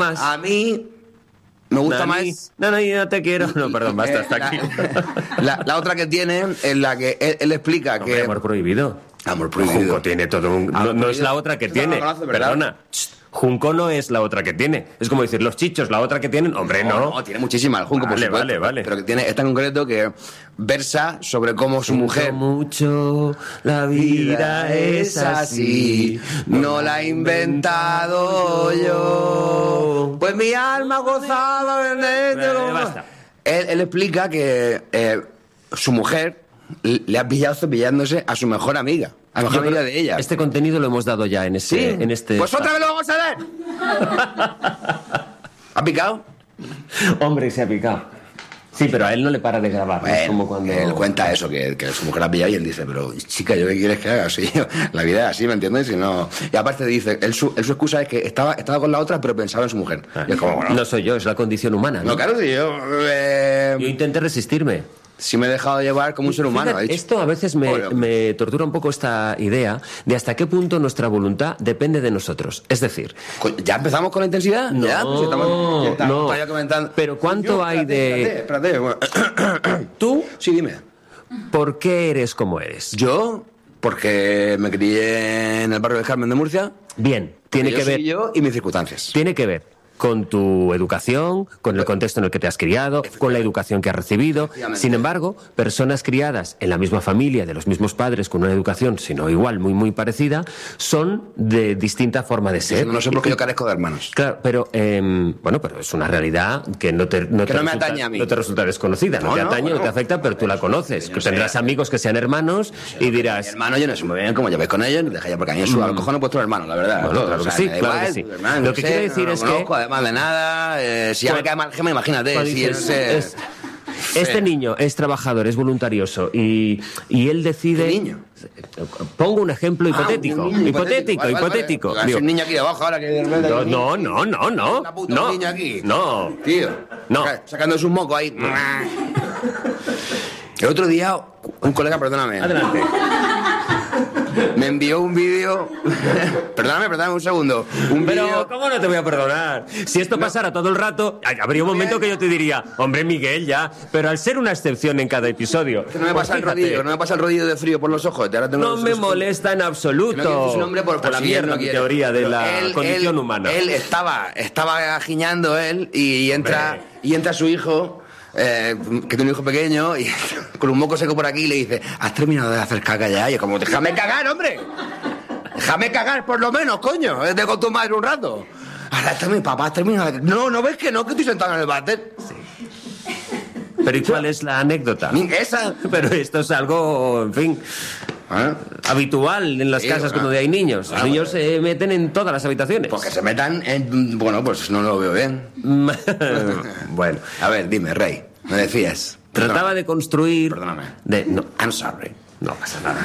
más? A mí me gusta más... No, yo no te quiero. No, perdón, basta, hasta aquí. La otra que tiene es la que él explica Hombre, que... amor prohibido. Amor prohibido. Junco tiene todo un... No es la otra que Esto no tiene. lo conoces, ¿verdad? Perdona. Junco no es la otra que tiene. Es como decir, los chichos, la otra que tienen. Hombre, no. No, tiene muchísima el Junco, por supuesto. Vale. Pero que tiene esta en concreto que versa sobre cómo su mujer... mucho, la vida es así. No la he inventado yo. Pues mi alma gozaba en Basta. Él explica que su mujer le ha pillado cepillándose a su mejor amiga. A la mejor amiga de ella. Este contenido lo hemos dado ya en este... Sí. Pues otra vez lo vamos a ver. ¿Ha picado? Hombre, se ha picado. Sí, pero a él no le para de grabar. Bueno, es como cuando... él cuenta eso, que su mujer la ha pillado y él dice, pero chica, ¿yo qué quieres que haga? Sí, la vida es así, ¿me entiendes? Y aparte dice, su excusa es que estaba con la otra, pero pensaba en su mujer. Y es como, bueno, no soy yo, es la condición humana. No, claro, sí, yo intenté resistirme. Sí me he dejado llevar como un ser humano. Fíjate, esto a veces me tortura un poco esta idea de hasta qué punto nuestra voluntad depende de nosotros. Es decir... ¿Ya empezamos con la intensidad? No, ¿Ya? Pues estamos todavía comentando. Pero ¿cuánto hay de...? Espérate. ¿Tú? Sí, dime. ¿Por qué eres como eres? ¿Yo? Porque me crié en el barrio del Carmen de Murcia. Bien, tiene que ver... Soy yo y mis circunstancias. Tiene que ver con tu educación, con el contexto en el que te has criado, con la educación que has recibido. Sin embargo, personas criadas en la misma familia, de los mismos padres, con una educación, si no igual, muy, muy parecida, son de distinta forma de ser. No sé por qué yo carezco de hermanos. Claro, pero, pero es una realidad que no te atañe a mí. No te resulta desconocida, no te atañe, no te afecta, pero tú la conoces. Que tendrás amigos que sean hermanos y dirás... Mi hermano, yo no sé muy bien cómo lleváis con ellos, deja ya, porque a mí eso a lo cojones vuestro hermano, la verdad. Bueno, claro que sí, claro que sí. Lo que quiero decir es que... Además de nada, si ya me cae mal Gema, imagínate. Este niño es trabajador, es voluntarioso y él decide... ¿Qué niño? Pongo un ejemplo hipotético. Hipotético. Hay un niño aquí abajo ahora que de repente... No. Un niño aquí. No. Tío. No. Sacando su moco ahí. El otro día, un colega, perdóname. Adelante. Me envió un vídeo. Perdóname un segundo. Pero, ¿cómo no te voy a perdonar? Si esto pasara todo el rato, habría un momento que yo te diría, hombre, Miguel, ya. Pero al ser una excepción en cada episodio. No me pasa el rodillo de frío por los ojos. No me molesta en molesta en absoluto. Por la mierda mi teoría de la condición humana. Él estaba giñando y entra su hijo. Que tiene un hijo pequeño y con un moco seco por aquí le dice, ¿has terminado de hacer caca ya? Y es como, déjame cagar, hombre. Déjame cagar por lo menos, coño. Vete con tu madre un rato. Ahora está mi papá, has terminado de... No ves que estoy sentado en el váter. Sí. Pero ¿y cuál es la anécdota? Esa. Pero esto es algo, en fin... habitual en las casas cuando hay niños. Los niños se meten en todas las habitaciones. Porque se metan en... Bueno, pues no lo veo bien. Bueno. A ver, dime, Rey. Me decías. Trataba de construir... Perdóname. No, I'm sorry. no pasa nada.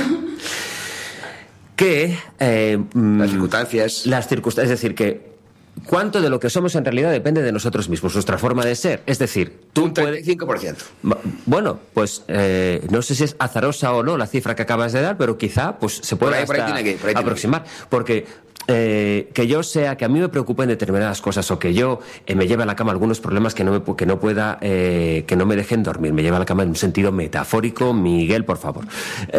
Que... Las circunstancias... Es decir, que... ¿Cuánto de lo que somos en realidad depende de nosotros mismos, nuestra forma de ser? Es decir, tú un 35%. Bueno, pues no sé si es azarosa o no la cifra que acabas de dar, pero quizá pues se puede aproximar. Porque que yo sea, que a mí me preocupen determinadas cosas o que yo me lleve a la cama algunos problemas que no me dejen dormir. Me lleve a la cama en un sentido metafórico, Miguel, por favor.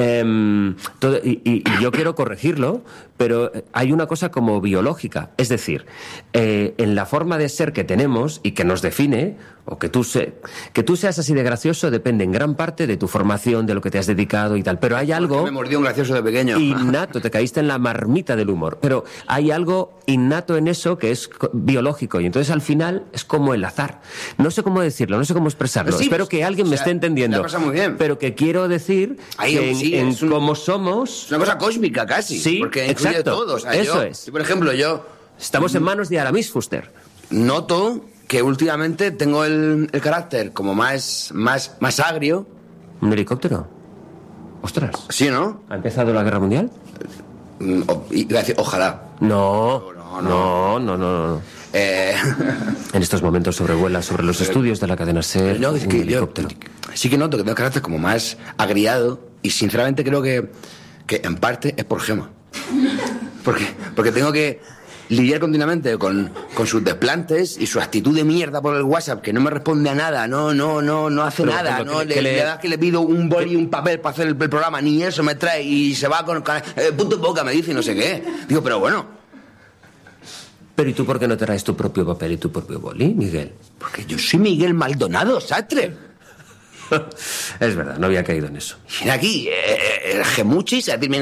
Y yo quiero corregirlo, pero hay una cosa como biológica. Es decir, en la forma de ser que tenemos y que nos define, o que tú seas así de gracioso depende en gran parte de tu formación, de lo que te has dedicado y tal. Pero hay algo... Me mordió un gracioso de pequeño. Innato, te caíste en la marmita del humor. Pero hay algo innato en eso que es biológico. Y entonces al final es como el azar. No sé cómo decirlo, no sé cómo expresarlo. Sí, espero que alguien me esté entendiendo. Pasa muy bien. Pero que quiero decir que cómo somos... Es una cosa cósmica casi. Sí, porque incluye exacto. todo. O sea, eso es. Por ejemplo, estamos en manos de Aramis Fuster. Noto que últimamente tengo el carácter como más agrio. ¿Un helicóptero? Ostras. Sí, ¿no? ¿Ha empezado la guerra mundial? Iba a decir, ojalá. No. En estos momentos sobrevuela sobre los estudios de la cadena SER un helicóptero. Sí que noto que tengo el carácter como más agriado y sinceramente creo que en parte es por Gema. Porque tengo que lidiar continuamente con sus desplantes y su actitud de mierda por el WhatsApp, que no me responde a nada, no hace nada, no le pido un boli y un papel para hacer el programa, ni eso me trae, y se va con punto boca, me dice y no sé qué. Digo, pero bueno. Pero ¿y tú por qué no traes tu propio papel y tu propio boli, Miguel? Porque yo soy Miguel Maldonado, Sastre. Es verdad, no había caído en eso. Y aquí, gemuchis, digo,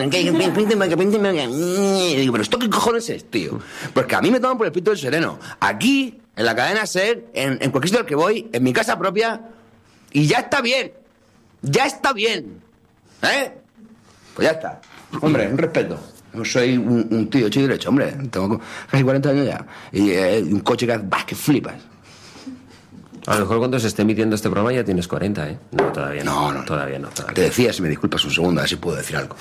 pero ¿esto qué cojones es, tío? Porque a mí me toman por el espíritu del sereno. Aquí, en la cadena SER, en cualquier sitio al que voy, en mi casa propia, y ya está bien. Ya está bien. Pues ya está. Hombre, un respeto. No soy un tío hecho y derecho, hombre. Tengo casi 40 años ya. Y un coche que flipas. A lo mejor cuando se esté emitiendo este programa ya tienes 40, ¿eh? No, todavía no. No. Todavía no. Te decía, si me disculpas un segundo, a ver si puedo decir algo.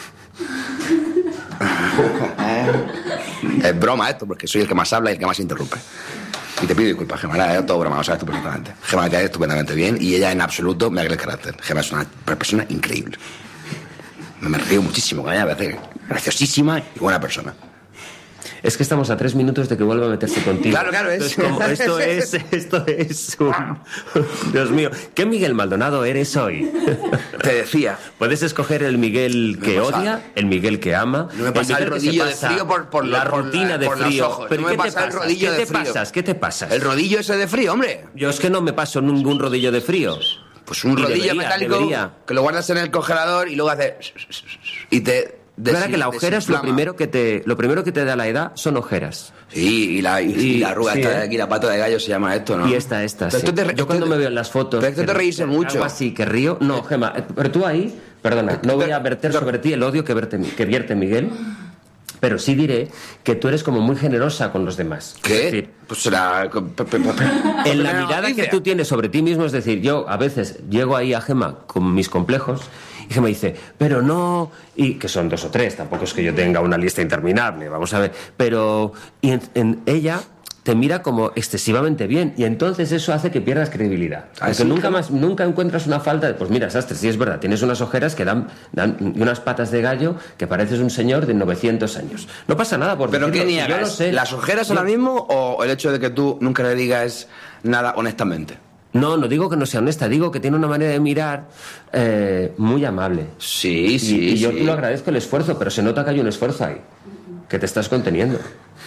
Es broma esto, porque soy el que más habla y el que más interrumpe. Y te pido disculpas, Gemma, era todo broma, lo sabes tú perfectamente. Gemma me cae estupendamente bien y ella en absoluto me agrega el carácter. Gemma es una persona increíble. Me río muchísimo con ella, me parece graciosísima y buena persona. Es que estamos a 3 minutos de que vuelva a meterse contigo. Claro, es. Esto es Dios mío, ¿qué Miguel Maldonado eres hoy? Te decía. Puedes escoger el Miguel que odia, el Miguel que ama. No me pasa el rodillo de frío por la rutina de frío. Pero no me pasa el rodillo de frío. ¿Qué te pasas? El rodillo ese de frío, hombre. Yo es que no me paso ningún rodillo de frío. Pues un rodillo metálico que lo guardas en el congelador y luego hace... Y te... Claro que la ojera es lo primero que te da la edad, son ojeras. Sí, y la arruga esta de aquí, la pata de gallo se llama esto, ¿no? Y esta, sí. Yo cuando me veo en las fotos... Pero esto te reíse mucho. Algo así, que río... No, Gemma, pero tú ahí... Perdona, no voy a verter sobre ti el odio que vierte Miguel, pero sí diré que tú eres como muy generosa con los demás. ¿Qué? Es decir, pues será... En la mirada que tú tienes sobre ti mismo, es decir, yo a veces llego ahí a Gemma con mis complejos... Y Gemma dice, pero no... Y que son 2 o 3, tampoco es que yo tenga una lista interminable, vamos a ver. Pero en ella te mira como excesivamente bien. Y entonces eso hace que pierdas credibilidad. Porque sí, nunca encuentras una falta de... Pues mira, Sastre, sí es verdad, tienes unas ojeras que dan y unas patas de gallo que pareces un señor de 900 años. No pasa nada por ¿Pero decirlo. qué niegas? Yo lo sé. ¿Las ojeras ahora mismo o el hecho de que tú nunca le digas nada honestamente? No digo que no sea honesta, digo que tiene una manera de mirar muy amable. Sí. Y yo lo agradezco el esfuerzo, pero se nota que hay un esfuerzo ahí, que te estás conteniendo.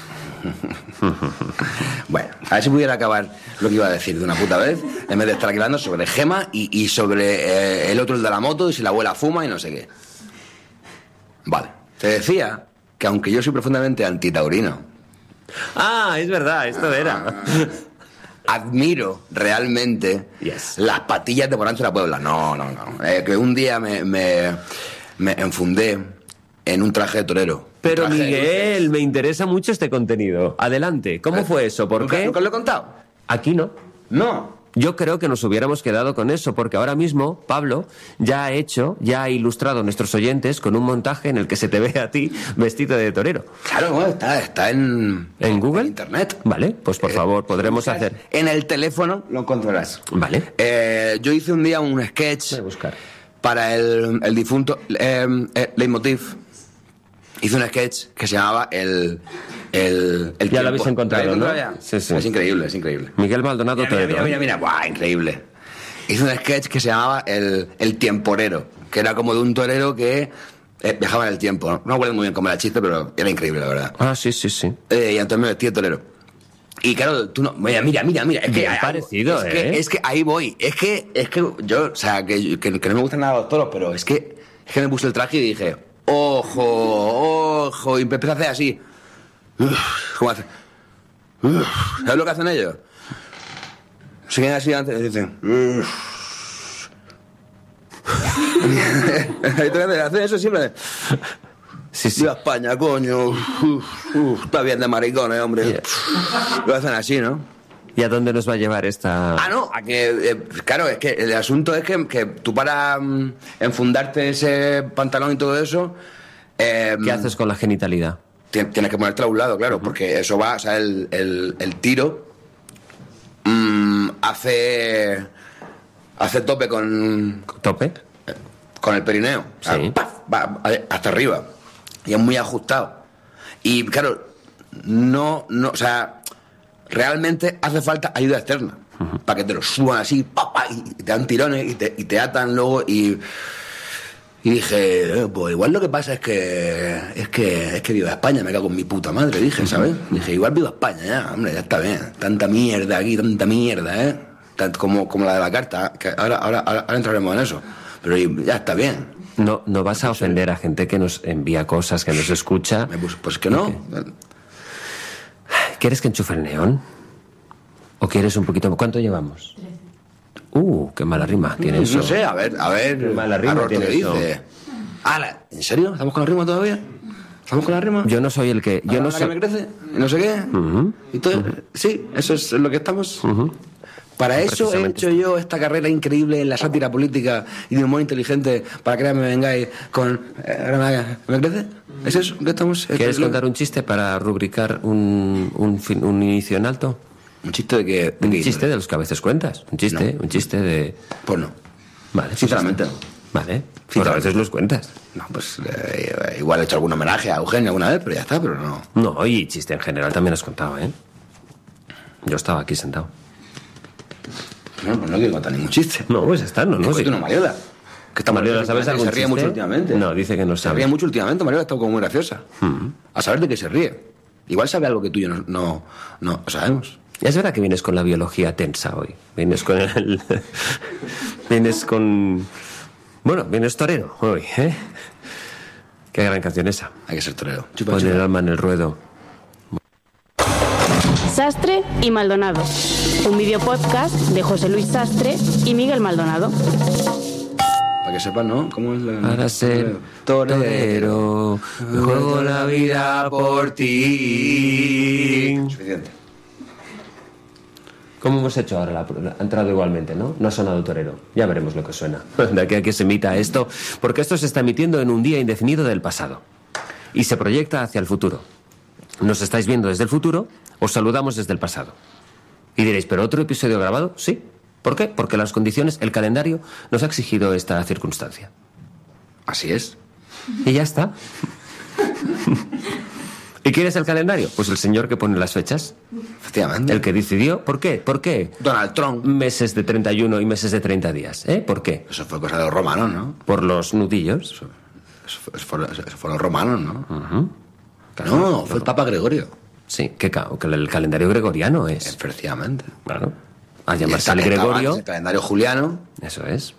Bueno, a ver si pudiera acabar lo que iba a decir de una puta vez, en vez de estar aquí hablando sobre Gemma y sobre el otro, el de la moto, y si la abuela fuma y no sé qué. Vale, te decía que aunque yo soy profundamente antitaurino... Ah, es verdad, esto era... Admiro realmente las patillas de Morancho de la Puebla. No. Que un día me enfundé en un traje de torero. Pero Miguel, me interesa mucho este contenido. Adelante, ¿cómo fue eso? ¿Por qué? ¿Nunca lo he contado? Aquí no. No. Yo creo que nos hubiéramos quedado con eso, porque ahora mismo Pablo ya ha ilustrado a nuestros oyentes con un montaje en el que se te ve a ti vestido de torero. Claro, bueno, está en Google, en internet. Vale, pues por favor, podremos hacer. En el teléfono lo encontrarás. Vale. Yo hice un día un sketch voy a buscar. Para el difunto Leitmotiv. Hice un sketch que se llamaba el ya lo habéis encontrado, ¿no? Sí. Es increíble. Miguel Maldonado Torero. Mira, ¡buah, increíble! Hice un sketch que se llamaba el tiemporero, que era como de un torero que viajaba en el tiempo. No me acuerdo muy bien cómo era el chiste, pero era increíble, la verdad. Ah, sí. Y entonces me vestí de torero. Y claro, tú no... Mira, es que... Es parecido, Es que ahí voy. Es que yo... O sea, que no me gustan nada los toros, pero es que me puse el traje y dije... ¡Ojo! Y empecé a hacer así... ¿Cómo hace? ¿Sabes lo que hacen ellos? Se quedan así antes y dicen... Hacen eso siempre. Sí. Viva España, coño. Está bien de maricones, hombre. Lo hacen así, ¿no? ¿Y a dónde nos va a llevar esta...? No, a que... claro, es que el asunto es que tú para enfundarte ese pantalón y todo eso... ¿Qué haces con la genitalidad? Tienes que ponerte a un lado, claro, porque eso va... O sea, el tiro hace tope con... ¿Tope? Con el perineo. Sí. Va hasta arriba. Y es muy ajustado. Y claro, no, o sea, realmente hace falta ayuda externa para que te lo suban así, y te dan tirones y te atan luego y dije, pues igual lo que pasa es que viva España, me cago en mi puta madre, dije, ¿sabes? Dije, igual viva España, ya, hombre, ya está bien, tanta mierda aquí, tanta mierda, tanto como la de la carta, que ahora entraremos en eso, pero ya está bien. No vas a ofender a gente que nos envía cosas, que nos escucha. Pues que no. ¿Quieres que enchufe el neón? ¿O quieres un poquito? ¿Cuánto llevamos? 13. Qué mala rima tiene eso. No sé, a ver. Qué mala rima tiene eso. Dice. ¿En serio? ¿Estamos con la rima todavía? ¿Estamos con la rima? Yo no soy el que... Yo no soy... que me crece? No sé qué. Y todo, sí, eso es lo que estamos... Para eso he hecho yo esta carrera increíble en la sátira política y de humor inteligente, para que ahora me vengáis con... ¿Me crece? ¿Es eso que estamos...? ¿Quieres contar un chiste para rubricar un inicio en alto? ¿Un chiste de qué? Un chiste de los que a veces cuentas. Un chiste de... Pues no. Vale. Sinceramente no. Vale. Pues a veces los cuentas. No, pues igual he hecho algún homenaje a Eugenio alguna vez, pero ya está, pero no. No, y chiste en general también has contado, ¿eh? Yo estaba aquí sentado. No, pues no quiero contar ningún chiste. No, pues está, no. Sí. Una Mariola. Que está Mariola, ¿sabes algún chiste? Se ríe mucho últimamente. No, dice que no sabe. Se ríe mucho últimamente, Mariola está como muy graciosa. A saber de qué se ríe. Igual sabe algo que tú y yo no sabemos. Es verdad que vienes con la biología tensa hoy. Vienes con el... vienes con... Bueno, vienes torero hoy, ¿eh? Qué gran canción esa. Hay que ser torero. Pon el alma en el ruedo. Sastre y Maldonado. Un videopodcast de José Luis Sastre y Miguel Maldonado. Para que sepan, ¿no? ¿Cómo es la... Para ser torero, juego la vida por ti. Suficiente. ¿Cómo hemos hecho ahora? Ha entrado igualmente, ¿no? No ha sonado torero. Ya veremos lo que suena. De aquí a que se emita esto, porque esto se está emitiendo en un día indefinido del pasado. Y se proyecta hacia el futuro. Nos estáis viendo desde el futuro, os saludamos desde el pasado. Y diréis, ¿pero otro episodio grabado? Sí. ¿Por qué? Porque las condiciones, el calendario, nos ha exigido esta circunstancia. Así es. Y ya está. ¿Y quién es el calendario? Pues el señor que pone las fechas. Efectivamente. El que decidió. ¿Por qué? ¿Por qué? Donald Trump. Meses de 31 y meses de 30 días. ¿Por qué? Eso fue cosa de los romanos, ¿no? Por los nudillos. Eso fueron los romanos, ¿no? Claro, fue el Papa Gregorio. Sí, que el calendario gregoriano es. Efectivamente. Claro. Al llamarse el Gregorio. El calendario juliano. Eso es.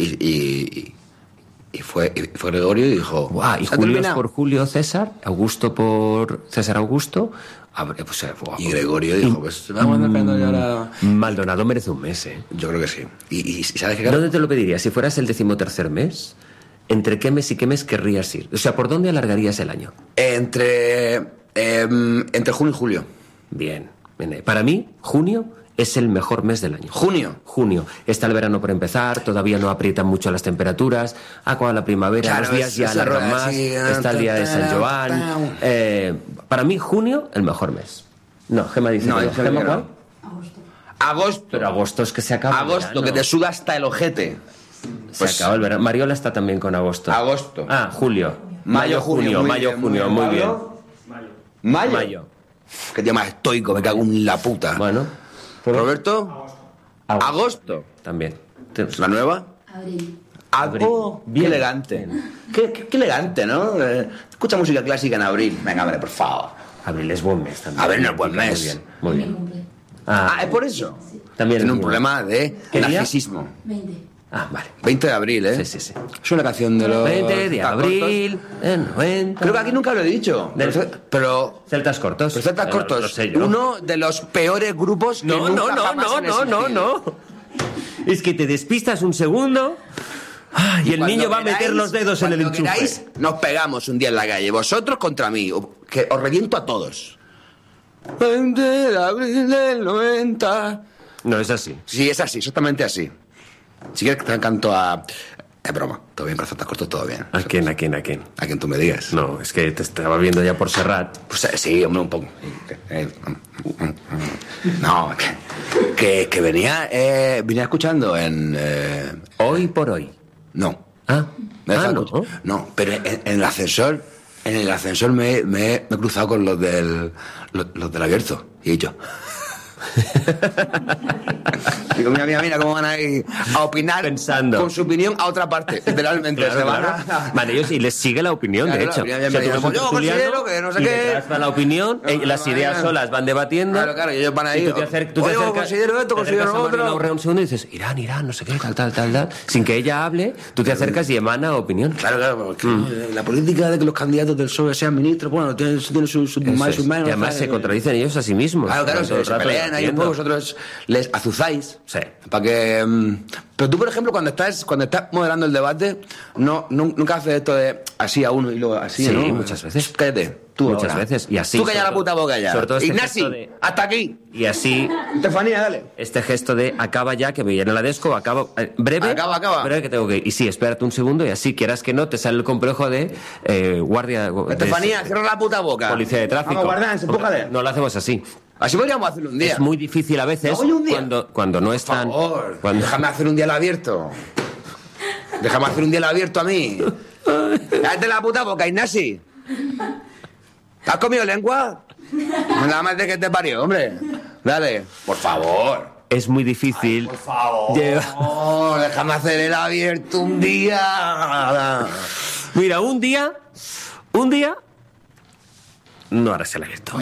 Y fue Gregorio y dijo... ¡Guau! Y Julio es por Julio César, Augusto por César Augusto. Y Gregorio dijo, pues vamos a calendario ahora... Maldonado merece un mes, ¿eh? Yo creo que sí. ¿Y sabes qué? ¿Dónde te lo pedirías? Si fueras el 13º mes, ¿entre qué mes y qué mes querrías ir? O sea, ¿por dónde alargarías el año? Entre junio y julio. Bien. Para mí, junio es el mejor mes del año. Junio. Está el verano por empezar, todavía no aprietan mucho las temperaturas, acaba la primavera, claro, los días ya alargan más, está el día de San Joan. Para mí, junio, el mejor mes. No, Gemma dice no. ¿Gemma cuál? Agosto. Pero agosto es que se acaba Agosto, el verano. que te suda hasta el ojete. Se acaba el verano. Mariola está también con agosto. Agosto. Julio. Mayo, junio, muy bien. Mayo. Qué tío más estoico, me cago en la puta. Bueno. Roberto. Agosto. También. ¿La nueva? Abril. Bien elegante. Qué elegante, ¿no? Escucha música clásica en abril. Venga, hombre, por favor. Abril es buen mes también. Abril no es buen mes. Muy bien. ¿Es por eso? Sí. También tiene un problema de narcisismo. 20. Vale. 20 de abril, ¿eh? Sí. Es una canción de los... 20 de abril, en 90... Creo que aquí nunca lo he dicho. Pero... Celtas Cortos. Pero Celtas Cortos. Lo sé yo. Uno de los peores grupos que nunca jamás han existido. No. Es que te despistas un segundo y el niño va a meter los dedos en el enchufe. Cuando queráis, nos pegamos un día en la calle. Vosotros contra mí. Que os reviento a todos. 20 de abril del 90... No, es así. Sí, es así, exactamente así. Si quieres que te canto a... Es broma, todo bien, con Celtas Cortos, todo bien. ¿A quién? A quien tú me digas. No, es que te estaba viendo ya por Serrat. Pues sí, hombre, un poco. No, que venía escuchando en... Hoy por hoy. No. ¿No? No, pero en el ascensor en el ascensor me he cruzado con los del abierto. Y he dicho... Digo, mira, cómo van a ir a opinar pensando con su opinión a otra parte, literalmente. Claro. Vale, ellos y les sigue la opinión, de hecho. Yo considero que no sé qué. La opinión, las ideas solas van debatiendo. Claro, y ellos van a ir. Tú te acercas, considero esto, considero lo otro. Un segundo y dices, Irán, no sé qué, tal. Sin que ella hable, tú te acercas y emana opinión. Claro. La política de que los candidatos del PSOE sean ministros, bueno, tiene sus más y sus menos. Y además se contradicen ellos a sí mismos. Claro, se pelean ahí un poco, vosotros les azuzáis. Sí. Para que... Pero tú, por ejemplo, cuando estás moderando el debate, nunca haces esto de así a uno y luego así, sí, ¿no? muchas veces. Cállate. Tú muchas ahora. veces. Y así. Tú calla la puta boca ya. Sobre todo Ignasi, hasta aquí. Y así... Estefanía, dale. Este gesto de acaba ya, que me viene la desco, acaba... breve. Acaba. Breve que tengo que ir. Y sí, espérate un segundo y así, quieras que no, te sale el complejo de guardia... Estefanía, cierra la puta boca. Policía de tráfico. Vamos, guardan, empújale. No lo hacemos así. Así podríamos hacerlo un día. Es muy difícil a veces cuando no están... Por favor, déjame hacer un día el abierto. Déjame hacer un día el abierto a mí. Cállate la puta boca, Ignasi. ¿Has comido lengua? Nada más de que te parió, hombre. Dale. Por favor. Es muy difícil. Ay, por favor. Déjame hacer el abierto un día. Mira, un día... No harás el abierto.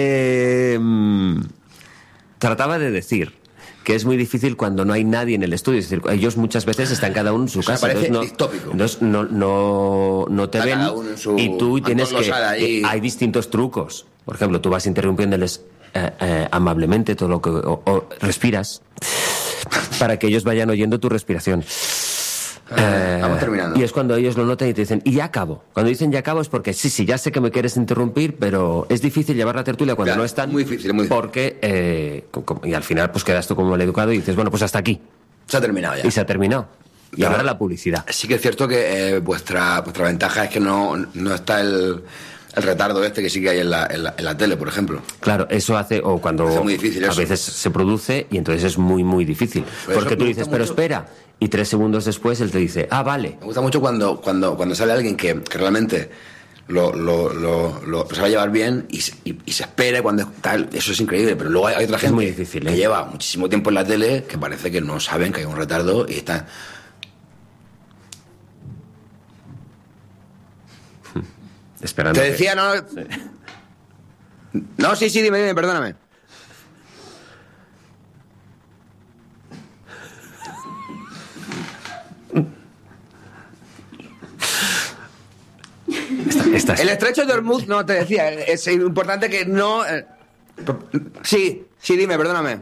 Trataba de decir que es muy difícil cuando no hay nadie en el estudio. Es decir, ellos muchas veces están cada uno en su casa. Parece distópico. Entonces no te ven y tú tienes que... hay distintos trucos. Por ejemplo, tú vas interrumpiéndoles amablemente todo lo que... o respiras para que ellos vayan oyendo tu respiración. Estamos terminando. Y es cuando ellos lo notan y te dicen, y ya acabo. Cuando dicen ya acabo es porque sí, ya sé que me quieres interrumpir, pero es difícil llevar la tertulia cuando no están. Muy difícil. Porque, y al final pues quedas tú como mal educado y dices, bueno, pues hasta aquí. Se ha terminado ya. Y se ha terminado. Y ahora la publicidad. Sí que es cierto que vuestra ventaja es que no está el retardo este que sí que hay en la tele, por ejemplo. Claro, eso hace, o cuando es muy difícil a eso. Veces se produce y entonces es muy, muy difícil. Porque tú dices, pero espera, y 3 segundos después él te dice, vale. Me gusta mucho cuando sale alguien que realmente lo sabe llevar bien y se espera cuando tal, eso es increíble, pero luego hay otra gente muy difícil, que lleva muchísimo tiempo en la tele que parece que no saben que hay un retardo y están... Esperando. Te decía, ¿no? Sí. No, sí, dime, perdóname. El estrecho de Hormuz, no, te decía, es importante que no... Sí, dime, perdóname.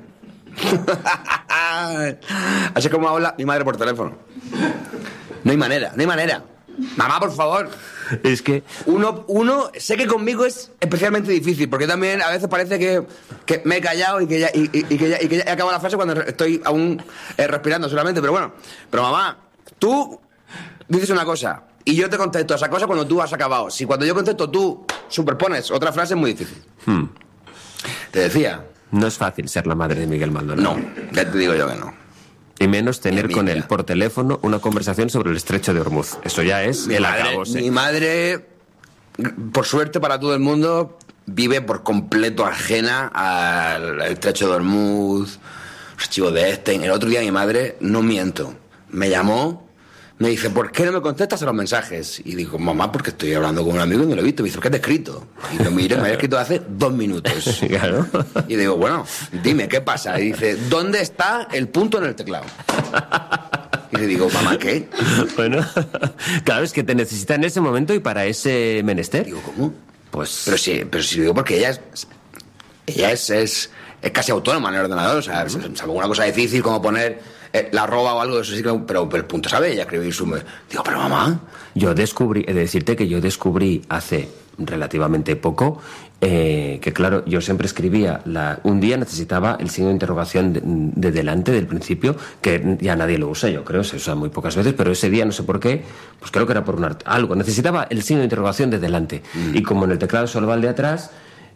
Así como habla mi madre por teléfono. No hay manera. Mamá, por favor. Es que... Uno, sé que conmigo es especialmente difícil, porque también a veces parece que me he callado y que ya he acabado la frase cuando estoy aún respirando solamente, pero bueno. Pero mamá, tú dices una cosa y yo te contesto esa cosa cuando tú has acabado. Si cuando yo contesto tú superpones otra frase es muy difícil. Te decía. No es fácil ser la madre de Miguel Maldonado. No, ya te digo yo que no. Y menos tener con él por teléfono una conversación sobre el estrecho de Hormuz. Eso ya es el acabose. Mi madre, por suerte para todo el mundo, vive por completo ajena al estrecho de Hormuz, los archivos de Epstein. El otro día mi madre, no miento, me llamó, me dice, ¿por qué no me contestas a los mensajes? Y digo, mamá, porque estoy hablando con un amigo y no lo he visto. Me dice, ¿qué te he escrito? Y lo miré, me había escrito hace 2 minutos. Claro. Y digo, bueno, dime, ¿qué pasa? Y dice, ¿dónde está el punto en el teclado? Y le digo, mamá, ¿qué? Bueno, claro, es que te necesita en ese momento y para ese menester. Digo, ¿cómo? Pues... Pero sí digo, porque ella es casi autónoma en el ordenador. O sea, salvo una cosa difícil como poner... la arroba o algo de eso sí, pero el punto sabe ella escribir su... Digo, pero mamá... He de decirte que yo descubrí hace relativamente poco que claro, yo siempre escribía un día necesitaba el signo de interrogación de delante del principio, que ya nadie lo usa, yo creo, se usa muy pocas veces, pero ese día no sé por qué, pues creo que era por algo, necesitaba el signo de interrogación de delante, y como en el teclado solo va el de atrás,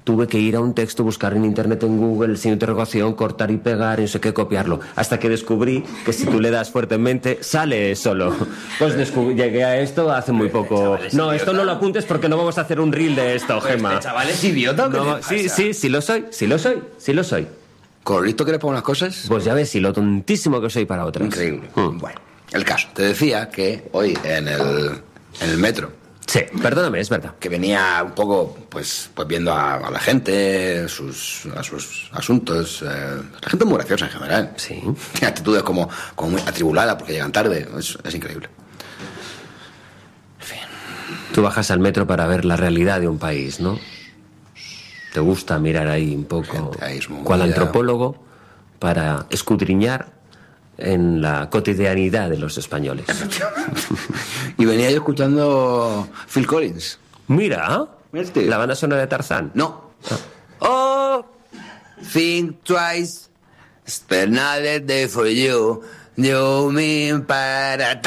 tuve que ir a un texto, buscar en internet, en Google, el signo de interrogación, cortar y pegar, y no sé qué, copiarlo. Hasta que descubrí que si tú le das fuertemente, sale solo. Pues llegué a esto hace muy poco. No, esto no lo apuntes porque no vamos a hacer un reel de esto, Gemma. ¿Este chaval es idiota? No, sí lo soy. ¿Con lo listo que eres para unas cosas? Pues ya ves, y lo tontísimo que soy para otras. Increíble. Bueno, el caso. Te decía que hoy en el metro... Sí, perdóname, es verdad. Que venía un poco, pues viendo a la gente, a sus asuntos. La gente muy graciosa en general. Sí. Tiene actitudes como muy atribulada porque llegan tarde. Es increíble. En fin. Tú bajas al metro para ver la realidad de un país, ¿no? Te gusta mirar ahí un poco, cual antropólogo, para escudriñar en la cotidianidad de los españoles. Y venía yo escuchando Phil Collins. Mira, la banda sonora de Tarzán. No. Oh, think twice, spend another day for you. You mean para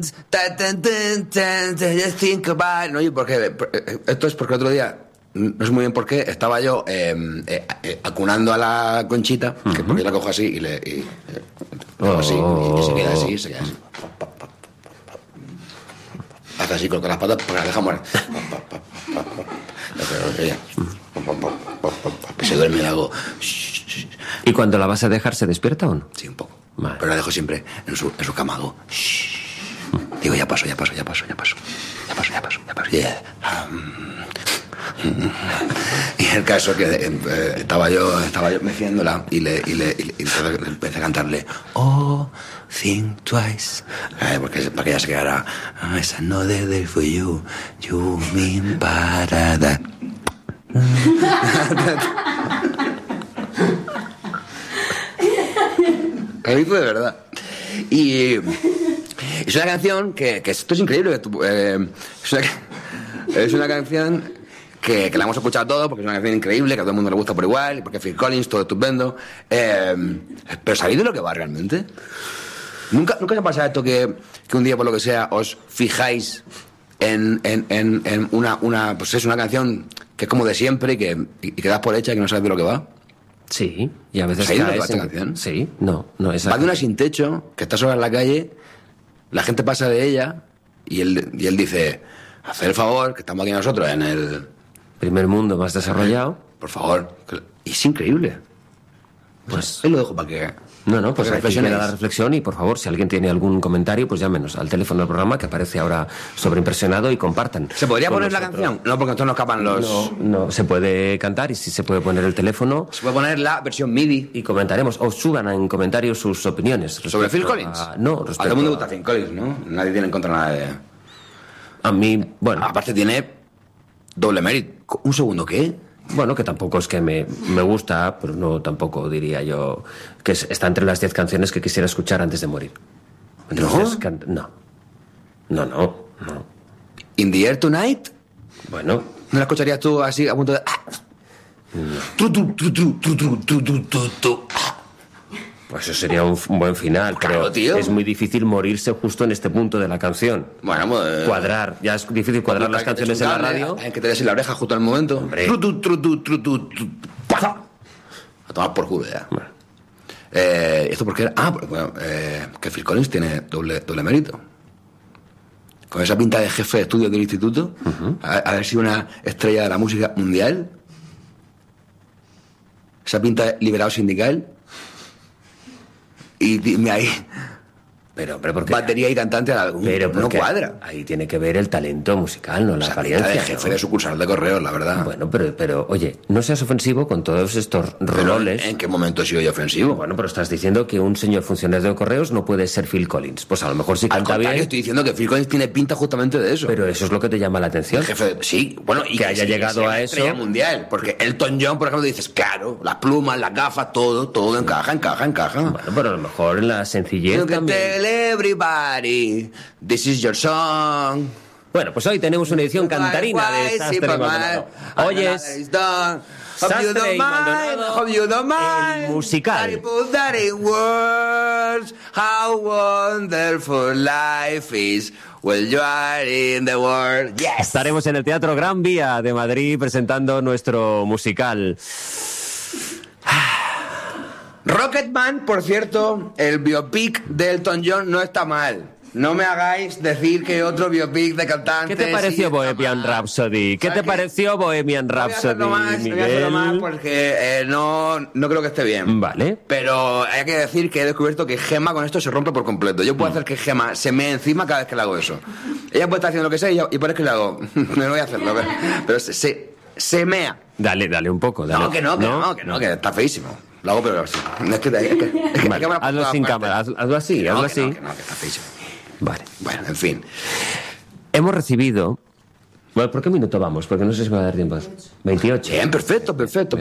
just think about it. No, porque esto es porque el otro día, no sé muy bien por qué, estaba yo acunando a la Conchita, que porque la cojo así y le así, y se queda así. Hace así con las patas porque la deja morir. Se duerme y hago. ¿Y cuando la vas a dejar se despierta o no? Sí, un poco. Vale. Pero la dejo siempre en su cama. Hago. Digo, ya paso. Y el caso que estaba yo meciéndola y le empecé a cantarle Oh, think twice, para que ella se quedara It's another day for you, you mean para that. A mí fue de verdad. Y es una canción que esto es increíble. Es una canción que la hemos escuchado todos porque es una canción increíble, que a todo el mundo le gusta por igual, y porque Phil Collins, todo estupendo. Pero ¿sabéis de lo que va realmente? ¿Nunca os ha pasado esto que un día, por lo que sea, os fijáis en una pues es una canción que es como de siempre y que das por hecha y que no sabes de lo que va? Sí, y a veces ¿sabéis de lo que va esta canción? Sí, no es va de una sin techo que está sola en la calle, la gente pasa de ella y él dice, haced el favor, que estamos aquí nosotros en el primer mundo más desarrollado. Por favor. Y es increíble. Pues ahí lo dejo para que... No, pues aquí queda la reflexión y por favor, si alguien tiene algún comentario, pues llámenos al teléfono del programa que aparece ahora sobreimpresionado y compartan. ¿Se podría poner la canción? No, porque entonces nos escapan los... No, se puede cantar y sí se puede poner el teléfono. Se puede poner la versión MIDI. Y comentaremos, o suban en comentarios sus opiniones. ¿Sobre Phil Collins? No, a todo el mundo gusta Phil Collins, ¿no? Nadie tiene en contra nada de... A mí, bueno... Aparte tiene doble mérito. ¿Un segundo qué? Bueno, que tampoco es que me gusta, pero no tampoco diría yo que está entre las 10 canciones que quisiera escuchar antes de morir. Entonces, no. ¿In the Air Tonight? Bueno. ¿No la escucharías tú así a punto de... Pues eso sería un buen final, claro, pero tío. Es muy difícil morirse justo en este punto de la canción. Bueno, cuadrar, ya es difícil cuadrar las canciones en la radio. Hay que te des en la oreja justo al momento. Hombre. A tomar por culo ya. Bueno. ¿Esto por qué era? Que Phil Collins tiene doble mérito. Con esa pinta de jefe de estudios del instituto, haber sido una estrella de la música mundial, esa pinta de liberado sindical, y dime ahí... Pero porque batería y cantante no cuadra. Ahí tiene que ver el talento musical, no la apariencia. De jefe de sucursal de correos, la verdad. Bueno, pero oye, no seas ofensivo con todos estos roles. ¿En qué momento he sido yo ofensivo? Bueno, pero estás diciendo que un señor funcionario de correos no puede ser Phil Collins. Pues a lo mejor sí canta bien. Estoy diciendo que Phil Collins tiene pinta justamente de eso. Pero eso es lo que te llama la atención. Sí, bueno, y que haya llegado a eso. Estrella mundial, porque Elton John, por ejemplo, dices, claro, las plumas, las gafas, todo encaja. Bueno, pero a lo mejor en la sencillez también. This is your song. Bueno, pues hoy tenemos una edición cantarina de Sastre Maldonado. Oyes Sastre y Maldonado, hope you don't mind. el musical. That it works, how wonderful life is. Well, you are in the world. Yes. Estaremos en el Teatro Gran Vía de Madrid presentando nuestro musical. Rocketman, por cierto, el biopic de Elton John no está mal. No me hagáis decir que otro biopic de cantantes... ¿Qué te pareció Bohemian Rhapsody? ¿Qué te pareció Bohemian Rhapsody, Miguel? Voy a hacerlo más porque no creo que esté bien. Vale. Pero hay que decir que he descubierto que Gemma con esto se rompe por completo. Yo puedo hacer que Gemma se me encima cada vez que le hago eso. Ella puede estar haciendo lo que sea y por eso que le hago... No voy a hacerlo, pero se mea. Dale un poco. Dale. No, que está feísimo. Lo hago pero así. Es que vale, hazlo sin cámara, hazlo así, hazlo así. Que está feísimo. Vale. Bueno, en fin. Hemos recibido... Bueno, ¿por qué minuto vamos? Porque no sé si me va a dar tiempo. 28. Bien, perfecto.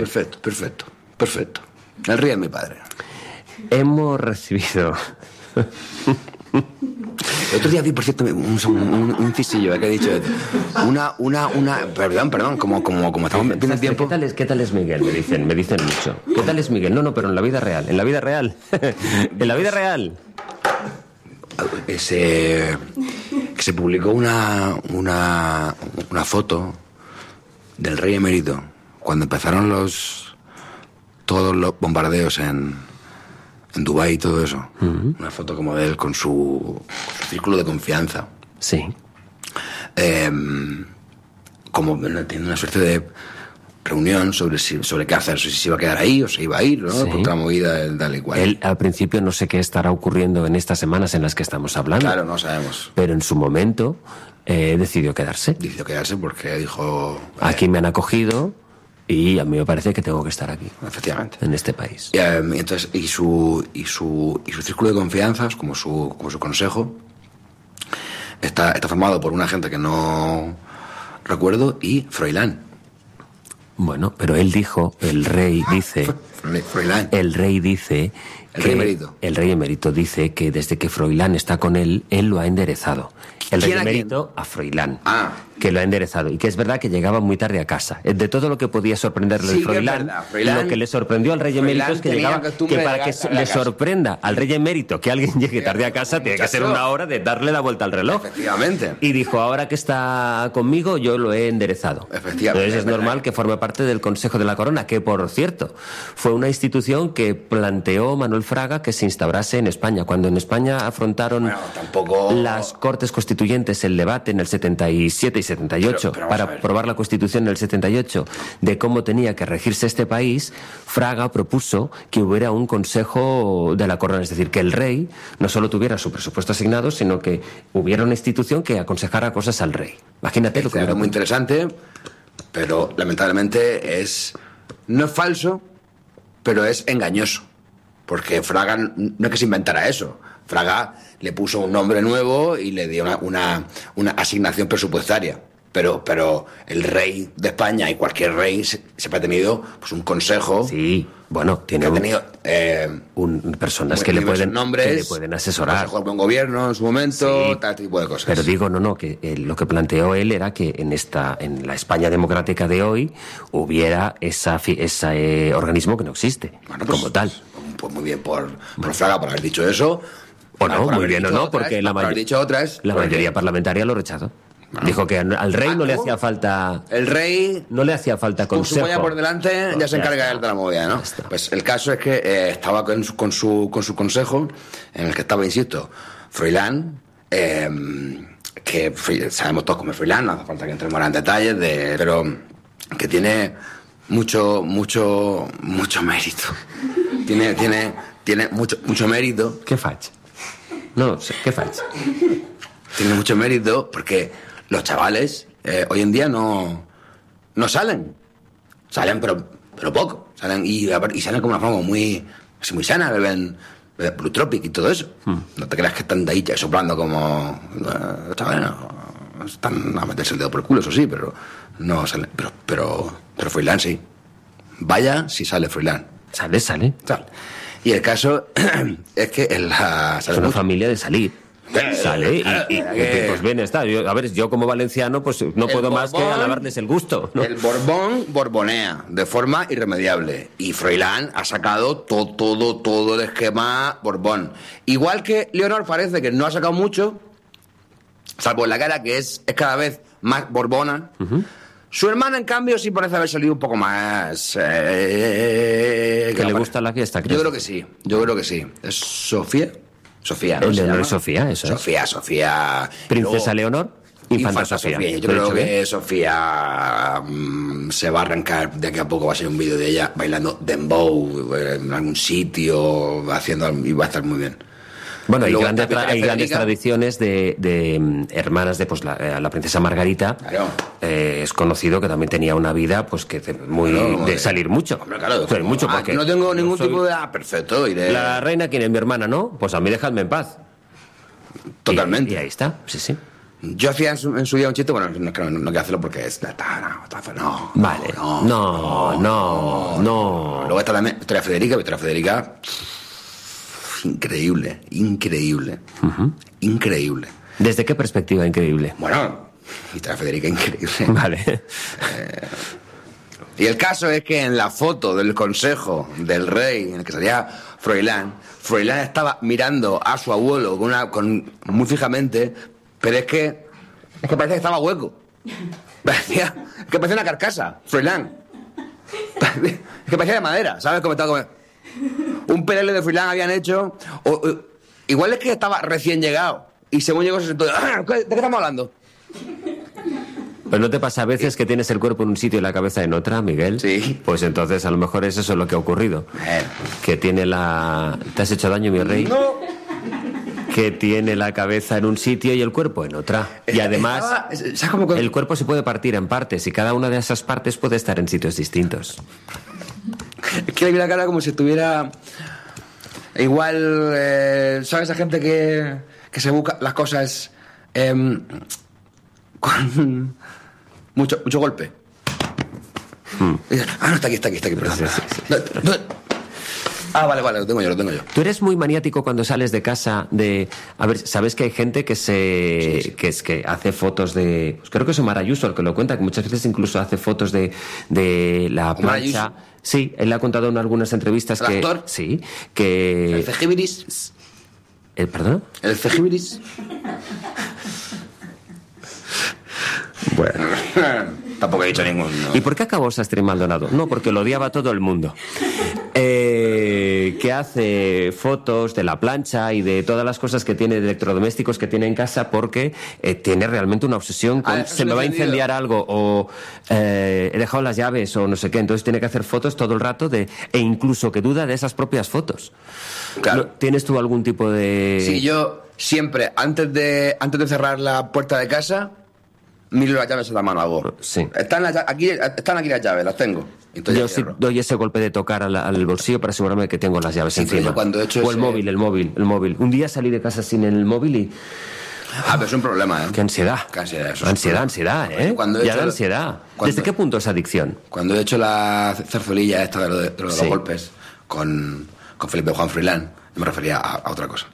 El río es mi padre. Hemos recibido... El otro día vi, por cierto, un cisillo que he dicho. Perdón, como estamos viendo el tiempo. ¿Qué tal es Miguel? Me dicen mucho. ¿Qué tal es Miguel? No, pero en la vida real. En la vida real. Que se publicó una foto del rey emérito cuando empezaron todos los bombardeos en Dubái y todo eso. Uh-huh. Una foto como de él con su círculo de confianza. Sí. Como teniendo una suerte de reunión sobre qué hacer, si se iba a quedar ahí o se iba a ir, ¿no? Sí. Contra movida tal y cual. Él al principio no sé qué estará ocurriendo en estas semanas en las que estamos hablando. Claro, no sabemos. Pero en su momento decidió quedarse. Decidió quedarse porque dijo... Aquí me han acogido y a mí me parece que tengo que estar aquí. Efectivamente. En este país. Entonces, y su círculo de confianzas, como su consejo, está formado por una gente que no recuerdo y Froilán. Bueno, pero él dijo, el rey dice... Froilán. El rey dice... El rey emérito. El rey emérito dice que desde que Froilán está con él lo ha enderezado. El rey emérito a Froilán. Que lo ha enderezado. Y que es verdad que llegaba muy tarde a casa. De todo lo que podía sorprenderle de Froilán, lo que le sorprendió al rey emérito es que llegaba... Que para que le sorprenda al rey emérito que alguien llegue tarde a casa, tiene que ser una hora de darle la vuelta al reloj. Efectivamente. Y dijo, ahora que está conmigo, yo lo he enderezado. Efectivamente. Entonces es normal que forme parte del Consejo de la Corona, que por cierto, fue una institución que planteó Manuel Fraga que se instaurase en España. Cuando en España afrontaron las Cortes Constituyentes el debate en el 77 y 78 para aprobar la Constitución en el 78 de cómo tenía que regirse este país, Fraga propuso que hubiera un Consejo de la Corona, es decir, que el rey no solo tuviera su presupuesto asignado, sino que hubiera una institución que aconsejara cosas al rey. Imagínate lo que era. Muy interesante, pero lamentablemente no es falso, pero es engañoso. Porque Fraga no es que se inventara eso. Fraga le puso un nombre nuevo y le dio una asignación presupuestaria. Pero el rey de España y cualquier rey siempre ha tenido pues un consejo. Sí, bueno, tiene personas que le pueden asesorar. Consejo de buen gobierno en su momento, sí, tal tipo de cosas. Pero digo, que lo que planteó él era que en la España democrática de hoy hubiera ese organismo que no existe, como tal. Pues muy bien por Fraga por haber dicho eso. O no, muy bien o no, porque la mayoría parlamentaria lo rechazó. Bueno, dijo que al rey no le hacía falta... El rey... No le hacía falta consejo. Con su polla por delante ya se encarga él de la movida, ¿no? Pues el caso es que estaba con su consejo, en el que estaba, insisto, Froilán, que sabemos todos cómo es Froilán, no hace falta que entremos en detalles, pero que tiene mucho mérito. Tiene mucho mérito. ¿Qué facha? No sé, ¿qué facha? Tiene mucho mérito porque los chavales hoy en día no salen. Salen, pero poco. Salen y salen como una forma muy sana, beben Blue Tropic y todo eso. No te creas que están de ahí soplando como... Los chavales no están a meterse el dedo por el culo, eso sí, pero no salen. Pero Froilán sí. Vaya si sale Froilán. Sale. Y el caso es que es una familia de salir. Sale y pues bien está. Yo como valenciano pues no puedo más que alabarles el gusto, ¿no? El Borbón borbonea de forma irremediable y Froilán ha sacado todo el esquema Borbón. Igual que Leonor parece que no ha sacado mucho, salvo en la cara, que es cada vez más borbona. Uh-huh. Su hermana, en cambio, sí parece haber salido un poco más... ¿Que le gusta la fiesta, crees? Yo creo que sí. ¿Es Sofía? Sofía, ¿no? El Sofía, eso es. Sofía. Princesa Leonor, Infanta Sofía. Yo creo que Sofía se va a arrancar, de aquí a poco va a ser un vídeo de ella bailando dembow en algún sitio, y va a estar muy bien. Bueno, hay grandes tradiciones de hermanas de pues la princesa Margarita. Claro. Es conocido que también tenía una vida pues que de salir mucho. Hombre, claro, salir mucho porque no tengo ningún tipo de perfecto. La reina, ¿quién es? Mi hermana, ¿no? Pues a mí dejadme en paz. Totalmente. Y ahí está, sí. Yo hacía en su día un chiste, bueno, no quiero hacerlo porque es... No. Vale. No. Luego está la Victoria Federica... Increíble. Uh-huh. Increíble. ¿Desde qué perspectiva increíble? Bueno, Victoria Federica increíble. Vale. Y el caso es que en la foto del consejo del rey, en el que salía Froilán estaba mirando a su abuelo muy fijamente, pero es que parecía que estaba hueco. Parecía una carcasa, Froilán. Es que parecía de madera, ¿sabes cómo estaba? Un pelele de Froilán habían hecho. Igual es que estaba recién llegado. Y según llegó se sentó. ¿De qué estamos hablando? ¿Pero no te pasa a veces que tienes el cuerpo en un sitio y la cabeza en otra, Miguel? Sí. Pues entonces a lo mejor es eso lo que ha ocurrido. Que tiene ¿Te has hecho daño, mi rey? No. Que tiene la cabeza en un sitio y el cuerpo en otra. Y además, el cuerpo se puede partir en partes y cada una de esas partes puede estar en sitios distintos. Es que le vi la cara como si estuviera... Igual, ¿sabes? Esa gente que se busca las cosas con mucho golpe. Y dices, no, está aquí, perdón. Sí. No. Vale, lo tengo yo. Tú eres muy maniático cuando sales de casa a ver, ¿sabes que hay gente que que hace fotos de... Pues creo que es Omar Ayuso el que lo cuenta, que muchas veces incluso hace fotos de la plancha. Sí, él ha contado en algunas entrevistas ¿El actor? Sí, que... ¿El Cejibiris? ¿Perdón? ¿El Cejibiris? Bueno... Tampoco he dicho ninguno. ¿Y por qué acabó Sastre y Maldonado? No, porque lo odiaba todo el mundo. Que hace fotos de la plancha y de todas las cosas que tiene, de electrodomésticos que tiene en casa, porque tiene realmente una obsesión con se me va a incendiar algo o he dejado las llaves o no sé qué. Entonces tiene que hacer fotos todo el rato e incluso que duda de esas propias fotos. Claro. ¿Tienes tú algún tipo de...? Sí, yo siempre, antes de cerrar la puerta de casa, miro las llaves en la mano, hago. Sí. Están aquí las llaves, las tengo. Entonces yo sí doy ese golpe de tocar al bolsillo para asegurarme que tengo las llaves encima. Cuando he hecho o el móvil. Un día salí de casa sin el móvil y... pero es un problema, ¿eh? Qué ansiedad. Ansiedad, ¿eh? Ya da ansiedad. ¿Desde qué punto es adicción? Cuando he hecho la zarzuelilla esta de los golpes con Felipe Juan Froilán, me refería a otra cosa.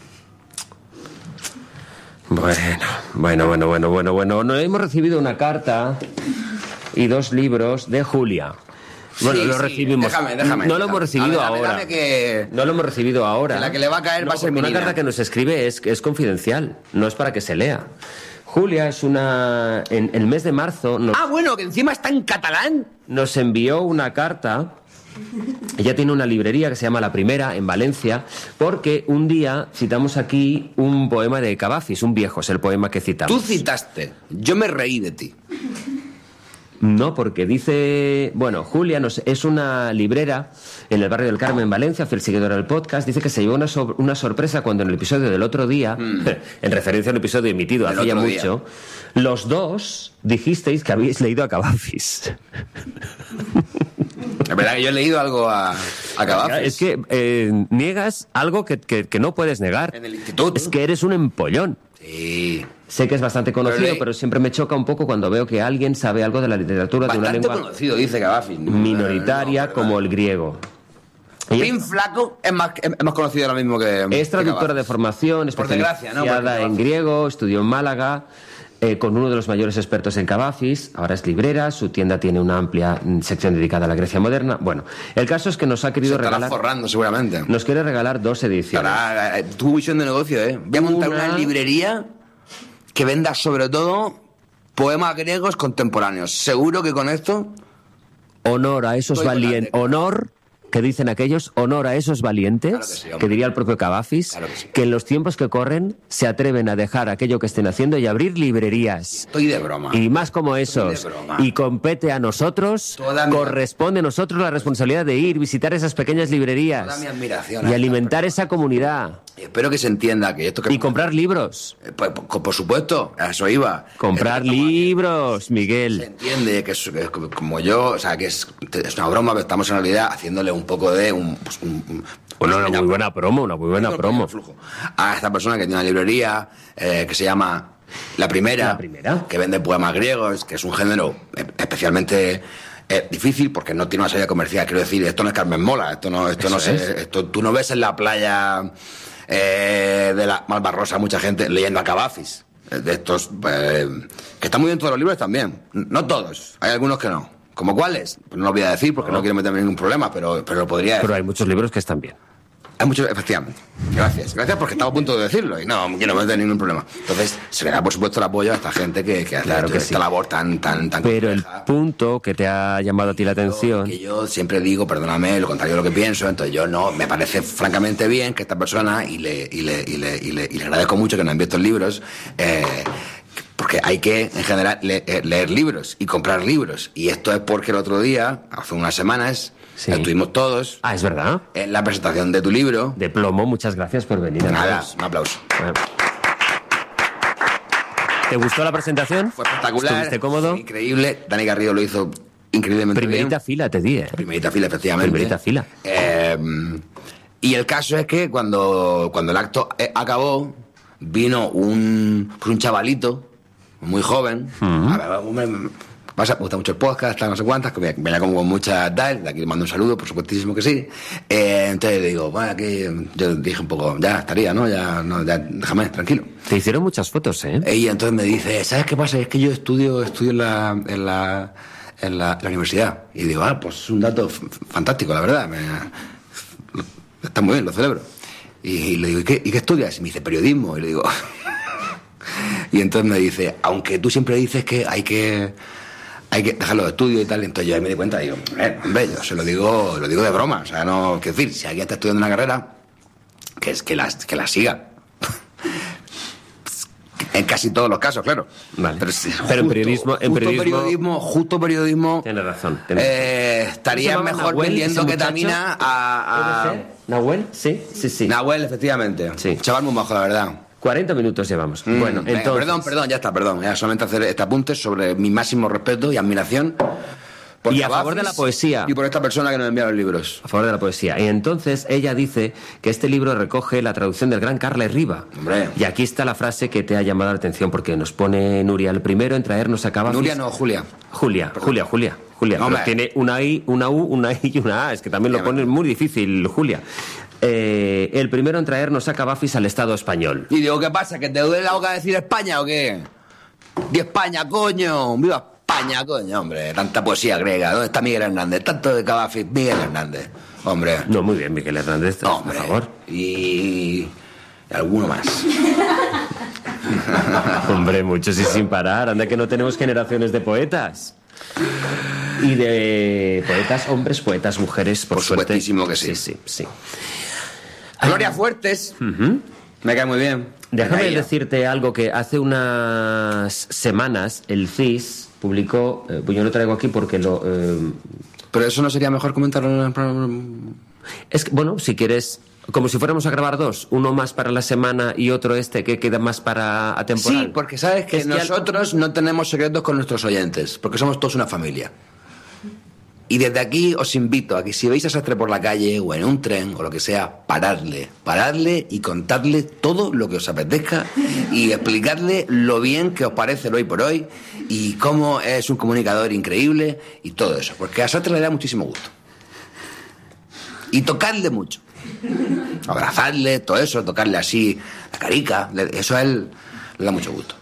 Bueno. No hemos recibido una carta y 2 libros de Julia. Bueno, lo recibimos. Déjame. No lo hemos recibido ahora. No lo hemos recibido ahora. Que la que le va a caer va a ser mi niña. Una carta que nos escribe es confidencial, no es para que se lea. Julia es una... En el mes de marzo... que encima está en catalán. Nos envió una carta... Ella tiene una librería que se llama La Primera en Valencia, porque un día citamos aquí un poema de Cavafis, un viejo, es el poema que citamos. Tú citaste, yo me reí de ti. No, porque dice... Bueno, Julia es una librera en el barrio del Carmen, en Valencia, fiel seguidora del podcast. Dice que se llevó una sorpresa cuando en el episodio del otro día, en referencia a un episodio emitido hacía mucho, los dos dijisteis que habíais leído a Cavafis. Es verdad que yo he leído algo a Cavafis. Es que niegas algo que no puedes negar. En el instituto. Es que eres un empollón. Sí. Sé que es bastante conocido, pero siempre me choca un poco cuando veo que alguien sabe algo de la literatura de una lengua conocido, dice Cavafis. Minoritaria como el griego. Pin Flaco es más conocido ahora mismo que... Es traductora de formación, especializada en griego, estudió en Málaga, con uno de los mayores expertos en Cavafis, ahora es librera, su tienda tiene una amplia sección dedicada a la Grecia moderna. Bueno, el caso es que nos ha querido regalar... forrando seguramente. Nos quiere regalar 2 ediciones. Tu visión de negocio, ¿eh? Voy a montar una librería que venda sobre todo poemas griegos contemporáneos. Seguro que con esto... Honor a esos valientes... Honor... que dicen aquellos, honor a esos valientes, claro que diría el propio Cavafis, claro que en los tiempos que corren se atreven a dejar aquello que estén haciendo y abrir librerías. Estoy de broma. Y más como esos. Y compete a nosotros, corresponde a nosotros la responsabilidad de ir, visitar esas pequeñas librerías. Toda mi admiración y alimentar esa comunidad. Y espero que se entienda que esto... Y comprar libros. Por supuesto, a eso iba. Comprar libros, Miguel. Se entiende que es como yo, o sea, que es una broma, pero estamos en realidad haciéndole un poco de una muy buena promo. A esta persona que tiene una librería que se llama La Primera, que vende poemas griegos, que es un género especialmente difícil porque no tiene una salida comercial. Quiero decir, esto no es Carmen Mola, esto tú no ves en la playa de la Malvarrosa mucha gente leyendo a Cavafis, de estos que están muy bien todos los libros también, no todos, hay algunos que no. ¿Como cuáles? Pues no lo voy a decir porque no quiero meterme en ningún problema, pero lo podría decir. Pero hay muchos libros que están bien. Hay muchos, efectivamente. Gracias porque estaba a punto de decirlo y no quiero meter ningún problema. Entonces, se le da por supuesto el apoyo a esta gente que hace esta labor tan Pero compleja. El punto que te ha llamado a ti la atención... Que yo siempre digo, perdóname, lo contrario de lo que pienso, entonces yo no... Me parece francamente bien que esta persona, y le agradezco mucho que nos envíe estos libros... porque hay que, en general, leer libros y comprar libros. Y esto es porque el otro día, hace unas semanas, estuvimos todos... Ah, ¿es verdad? En la presentación de tu libro. De plomo, muchas gracias por venir. Nada, un aplauso. Bueno. ¿Te gustó la presentación? Fue espectacular. ¿Estuviste cómodo? Increíble. Dani Garrido lo hizo increíblemente bien. Primerita fila, te di, Primerita fila, efectivamente. Primerita fila. Y el caso es que cuando el acto acabó, vino un chavalito muy joven. A ver, me gusta mucho el podcast, no sé cuántas, que venía como con muchas tal, de aquí le mando un saludo, por supuestísimo que sí. Entonces digo, bueno, aquí yo dije un poco, ya estaría, ¿no? Ya déjame, tranquilo. Te hicieron muchas fotos, ¿eh? Y entonces me dice, ¿sabes qué pasa? Es que yo estudio en la universidad. Y digo, pues es un dato fantástico, la verdad. Está muy bien, lo celebro. Y le digo, ¿y qué estudias? Y me dice, periodismo. Y le digo... Y entonces me dice, aunque tú siempre dices que hay que dejar los estudios y tal, entonces yo ahí me di cuenta, digo, hombre, yo se lo digo de broma, o sea, no, quiero decir, si alguien está estudiando una carrera, que la siga. En casi todos los casos, claro. Vale. Pero justo periodismo. Tienes razón. Estaría mejor Nahuel, vendiendo ketamina a... ¿Nahuel? Sí. Nahuel, efectivamente. Sí. Chaval muy bajo, la verdad. 40 minutos llevamos. Bueno, entonces... Perdón, ya está. Ya solamente hacer este apunte sobre mi máximo respeto y admiración por y a favor de la poesía. Y por esta persona que nos envía los libros. A favor de la poesía. Y entonces ella dice que este libro recoge la traducción del gran Carles Riba. Hombre. Y aquí está la frase que te ha llamado la atención, porque nos pone Nuria el primero en traernos a Cavafis. Nuria no, Julia. Julia. No, pero tiene una I, una U, una I y una A. Es que también lo pone muy difícil, Julia. El primero en traernos a Cavafis al Estado español. Y digo, ¿qué pasa? ¿Que te duele la boca decir España o qué? ¡Di España, coño! ¡Viva España, coño, hombre! Tanta poesía griega. ¿Dónde está Miguel Hernández? Tanto de Cavafis, Miguel Hernández. Hombre. No, muy bien, Miguel Hernández, hombre, por favor. Y alguno más. Hombre, muchos y sin parar. Anda que no tenemos generaciones de poetas. Y de poetas hombres, poetas mujeres, por suerte. Supuestísimo que sí. Sí. Gloria Fuertes. Me cae muy bien. Déjame decirte algo que hace unas semanas el CIS publicó, pues yo lo traigo aquí porque lo... Pero eso no sería mejor comentarlo en el programa. Es que, bueno, si quieres... Como si fuéramos a grabar dos, uno más para la semana y otro que queda más para atemporal. Sí, porque sabes que nosotros no tenemos secretos con nuestros oyentes, porque somos todos una familia. Y desde aquí os invito a que si veis a Sastre por la calle o en un tren o lo que sea, paradle y contadle todo lo que os apetezca y explicarle lo bien que os parece el hoy por hoy y cómo es un comunicador increíble y todo eso, porque a Sastre le da muchísimo gusto. Y tocarle mucho. Abrazarle, todo eso, tocarle así la carica, eso a él le da mucho gusto.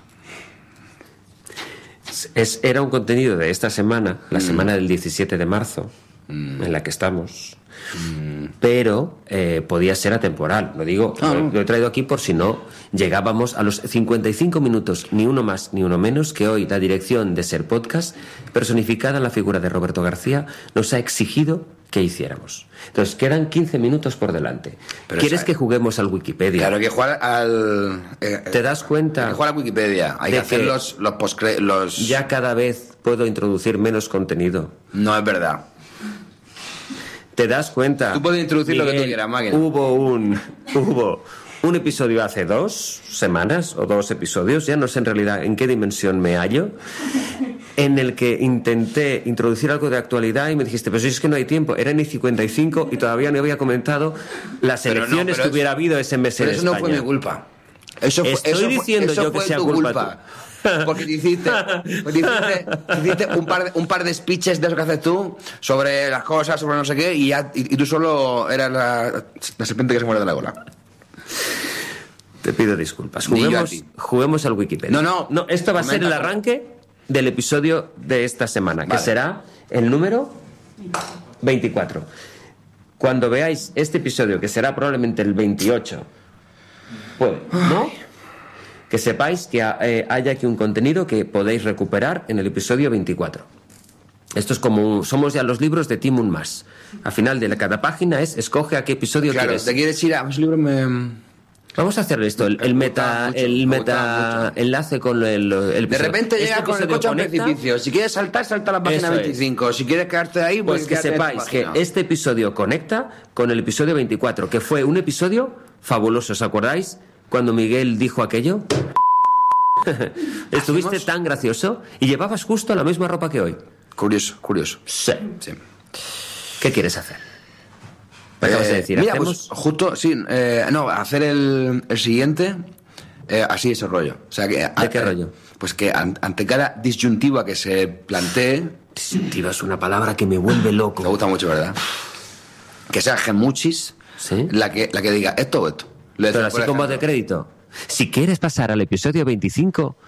Era un contenido de esta semana, la semana del 17 de marzo, en la que estamos, pero podía ser atemporal. Lo digo, lo he traído aquí por si no llegábamos a los 55 minutos, ni uno más ni uno menos, que hoy la dirección de Ser Podcast, personificada en la figura de Roberto García, nos ha exigido que hiciéramos. Entonces, quedan 15 minutos por delante. Pero ¿quieres que juguemos al Wikipedia? Claro, que jugar al... ¿Te das cuenta? Hay que jugar a Wikipedia. Hay que hacer los... Ya cada vez puedo introducir menos contenido. No es verdad. ¿Te das cuenta? Tú puedes introducir, Miguel, lo que tú quieras, máquina. Hubo un episodio hace 2 semanas, o 2 episodios, ya no sé en realidad en qué dimensión me hallo, en el que intenté introducir algo de actualidad y me dijiste, pero si es que no hay tiempo, eran y 55 y todavía no había comentado las elecciones que hubiera habido ese mes en España. Pero eso no fue mi culpa. Estoy diciendo yo que sea culpa. Porque te hiciste un par de speeches de eso que haces tú sobre las cosas, sobre no sé qué, y tú solo eras la serpiente que se muere de la cola. Te pido disculpas. Juguemos al Wikipedia. No, esto va a ser el arranque del episodio de esta semana, que será el número 24. Cuando veáis este episodio, que será probablemente el 28, ¿no? Que sepáis que hay aquí un contenido que podéis recuperar en el episodio 24. Esto es como somos ya los libros de Tim Un Mas. Al final de cada página escoge a qué episodio quieres. Te quieres ir a ese libro. Vamos a hacer esto, el meta enlace con el episodio. De repente llegas con el coche a un precipicio. Si quieres salta a la página 25. Si quieres quedarte ahí, pues que sepáis que este episodio conecta con el episodio 24, que fue un episodio fabuloso. ¿Os acordáis? Cuando Miguel dijo aquello, estuviste tan gracioso y llevabas justo la misma ropa que hoy. Curioso. Sí. ¿Qué quieres hacer? ¿Qué acabas de decir? Mira, pues justo, sí, hacer el siguiente, así ese rollo. O sea, que, ¿de qué rollo? Pues que ante cada disyuntiva que se plantee... Disyuntiva es una palabra que me vuelve loco. Me gusta mucho, ¿verdad? Que sea gemuchis, ¿sí? la que diga esto o esto. Pero así como de crédito. Si quieres pasar al episodio 25,